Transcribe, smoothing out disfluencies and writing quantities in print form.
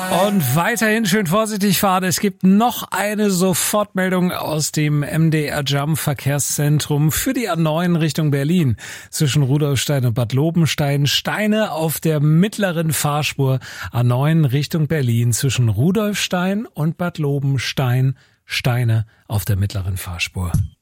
Und weiterhin schön vorsichtig fahren. Es gibt noch eine Sofortmeldung aus dem MDR Jump Verkehrszentrum für die A9 Richtung Berlin. Zwischen Rudolfstein und Bad Lobenstein Steine auf der mittleren Fahrspur. A9 Richtung Berlin zwischen Rudolfstein und Bad Lobenstein Steine auf der mittleren Fahrspur.